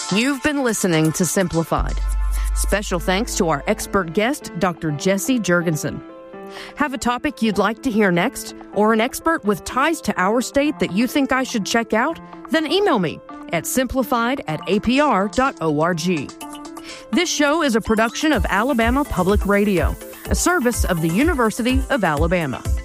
You've been listening to Simplified. Special thanks to our expert guest, Dr. Jesse Jurgensen. Have a topic you'd like to hear next, or an expert with ties to our state that you think I should check out? Then email me at simplified@apr.org. This show is a production of Alabama Public Radio, a service of the University of Alabama.